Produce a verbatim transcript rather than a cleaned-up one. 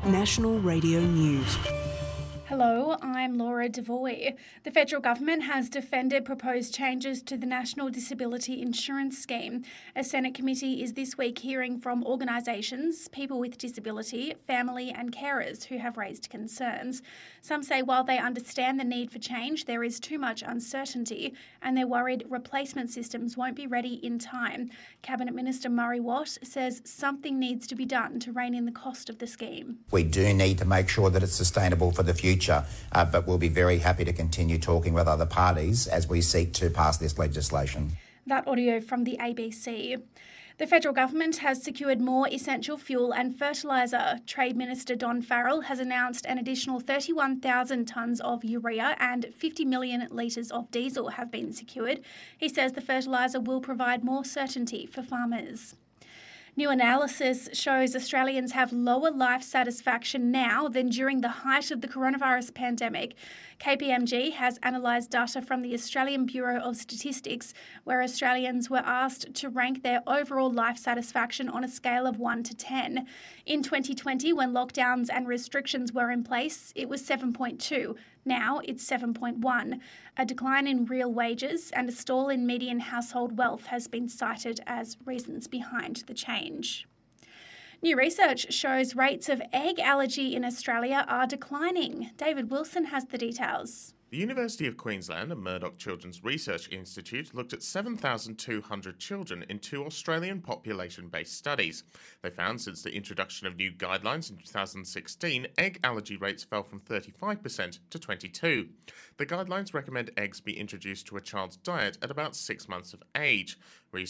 National Radio News. Hello, I'm Laura Devoy. The federal government has defended proposed changes to the National Disability Insurance Scheme. A Senate committee is this week hearing from organisations, people with disability, family and carers who have raised concerns. Some say while they understand the need for change, there is too much uncertainty and they're worried replacement systems won't be ready in time. Cabinet Minister Murray Watt says something needs to be done to rein in the cost of the scheme. We do need to make sure that it's sustainable for the future, uh, but we'll be very happy to continue talking with other parties as we seek to pass this legislation. That audio from the A B C. The federal government has secured more essential fuel and fertiliser. Trade Minister Don Farrell has announced an additional thirty-one thousand tonnes of urea and fifty million litres of diesel have been secured. He says the fertiliser will provide more certainty for farmers. New analysis shows Australians have lower life satisfaction now than during the height of the coronavirus pandemic. K P M G has analysed data from the Australian Bureau of Statistics, where Australians were asked to rank their overall life satisfaction on a scale of one to ten. In twenty twenty, when lockdowns and restrictions were in place, it was seven point two. Now it's seven point one. A decline in real wages and a stall in median household wealth has been cited as reasons behind the change. New research shows rates of egg allergy in Australia are declining. David Wilson has the details. The University of Queensland and Murdoch Children's Research Institute looked at seven thousand two hundred children in two Australian population-based studies. They found since the introduction of new guidelines in two thousand sixteen, egg allergy rates fell from thirty-five percent to twenty-two percent. The guidelines recommend eggs be introduced to a child's diet at about six months of age.